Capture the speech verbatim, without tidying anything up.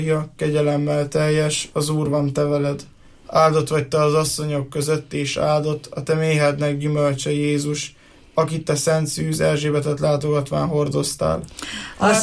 kegyelemmel teljes, az Úr van te veled. Áldott vagy te az asszonyok között, és áldott a te méhednek gyümölcse Jézus, akit te szent szűz Erzsébetet látogatván hordoztál. A